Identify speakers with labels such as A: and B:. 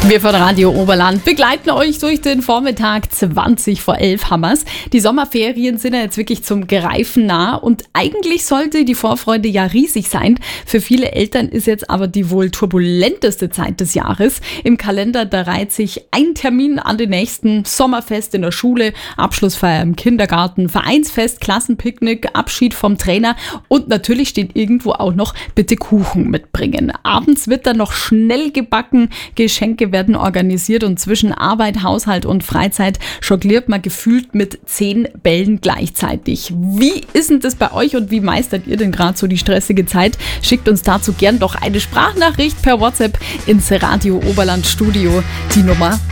A: Wir von Radio Oberland begleiten euch durch den Vormittag 20 vor 11 Hammers. Die Sommerferien sind ja jetzt wirklich zum Greifen nah und eigentlich sollte die Vorfreude ja riesig sein. Für viele Eltern ist jetzt aber die wohl turbulenteste Zeit des Jahres. Im Kalender, da reiht sich ein Termin an den nächsten: Sommerfest in der Schule, Abschlussfeier im Kindergarten, Vereinsfest, Klassenpicknick, Abschied vom Trainer und natürlich steht irgendwo auch noch bitte Kuchen mitbringen. Abends wird dann noch schnell gebacken, Geschenke werden organisiert und zwischen Arbeit, Haushalt und Freizeit jongliert man gefühlt mit 10 Bällen gleichzeitig. Wie ist denn das bei euch und wie meistert ihr denn gerade so die stressige Zeit? Schickt uns dazu gern doch eine Sprachnachricht per WhatsApp ins Radio Oberland Studio, die Nummer